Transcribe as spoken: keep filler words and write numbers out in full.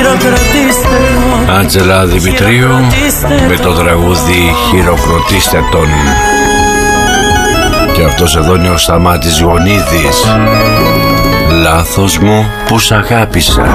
Άντζελα Δημητρίου με το τραγούδι «Χειροκροτήστε τον». Και αυτός εδώ είναι ο Σταμάτης Γονίδης. Λάθος μου που σ' αγάπησα.